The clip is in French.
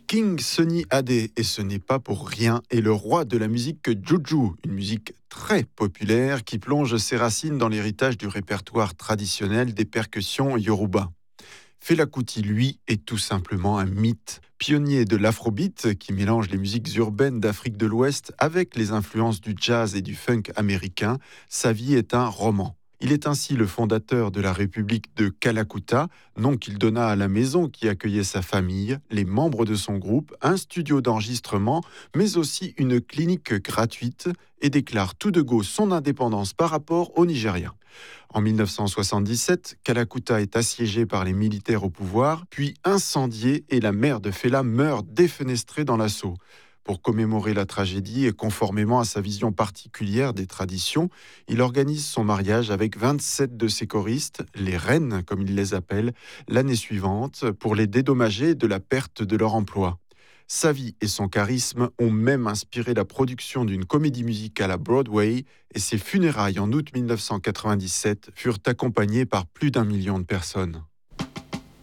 King Sunny Ade, et ce n'est pas pour rien, est le roi de la musique juju, une musique très populaire qui plonge ses racines dans l'héritage du répertoire traditionnel des percussions yoruba. Fela Kuti, lui, est tout simplement un mythe. Pionnier de l'afrobeat qui mélange les musiques urbaines d'Afrique de l'Ouest avec les influences du jazz et du funk américain, sa vie est un roman. Il est ainsi le fondateur de la République de Kalakuta, nom qu'il donna à la maison qui accueillait sa famille, les membres de son groupe, un studio d'enregistrement, mais aussi une clinique gratuite, et déclare tout de go son indépendance par rapport au Nigeria. En 1977, Kalakuta est assiégée par les militaires au pouvoir, puis incendiée et la mère de Fela meurt défenestrée dans l'assaut. Pour commémorer la tragédie et conformément à sa vision particulière des traditions, il organise son mariage avec 27 de ses choristes, les reines comme il les appelle, l'année suivante pour les dédommager de la perte de leur emploi. Sa vie et son charisme ont même inspiré la production d'une comédie musicale à Broadway et ses funérailles en août 1997 furent accompagnées par plus d'1 million de personnes.